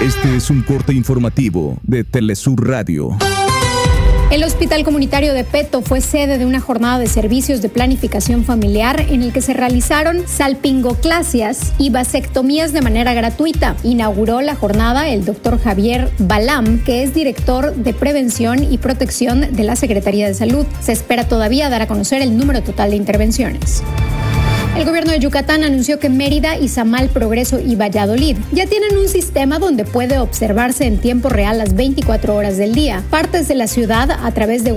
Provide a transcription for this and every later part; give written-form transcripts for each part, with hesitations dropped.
Este es un corte informativo de Telesur Radio. El Hospital Comunitario de Peto fue sede de una jornada de servicios de planificación familiar en el que se realizaron salpingoclasias y vasectomías de manera gratuita. Inauguró la jornada el doctor Javier Balam, que es director de Prevención y Protección de la Secretaría de Salud. Se espera todavía dar a conocer el número total de intervenciones. El gobierno de Yucatán anunció que Mérida, Izamal, Progreso y Valladolid ya tienen un sistema donde puede observarse en tiempo real las 24 horas del día partes de la ciudad a través de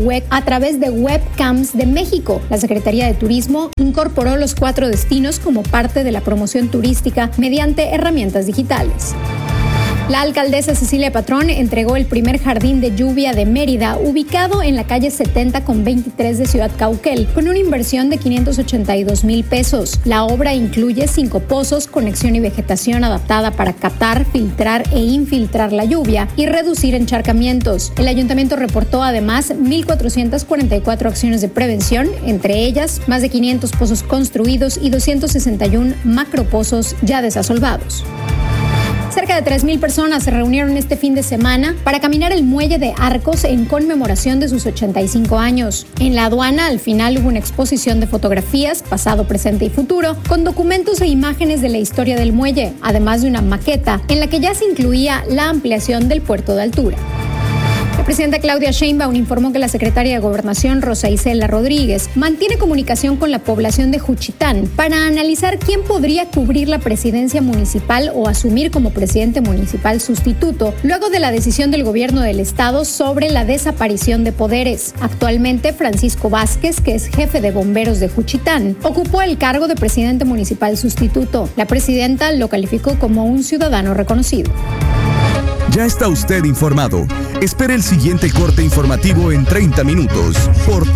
webcams de México. La Secretaría de Turismo incorporó los 4 destinos como parte de la promoción turística mediante herramientas digitales. La alcaldesa Cecilia Patrón entregó el primer jardín de lluvia de Mérida, ubicado en la calle 70 con 23 de Ciudad Cauquel, con una inversión de 582,000 pesos. La obra incluye 5 pozos, conexión y vegetación adaptada para captar, filtrar e infiltrar la lluvia y reducir encharcamientos. El ayuntamiento reportó además 1,444 acciones de prevención, entre ellas más de 500 pozos construidos y 261 macropozos ya desasolvados. Cerca de 3,000 personas se reunieron este fin de semana para caminar el muelle de Arcos en conmemoración de sus 85 años. En la aduana, al final, hubo una exposición de fotografías, pasado, presente y futuro, con documentos e imágenes de la historia del muelle, además de una maqueta en la que ya se incluía la ampliación del puerto de altura. La presidenta Claudia Sheinbaum informó que la secretaria de Gobernación, Rosa Isela Rodríguez, mantiene comunicación con la población de Juchitán para analizar quién podría cubrir la presidencia municipal o asumir como presidente municipal sustituto, luego de la decisión del gobierno del estado sobre la desaparición de poderes. Actualmente, Francisco Vázquez, que es jefe de bomberos de Juchitán, ocupó el cargo de presidente municipal sustituto. La presidenta lo calificó como un ciudadano reconocido. Ya está usted informado. Espere el siguiente corte informativo en 30 minutos por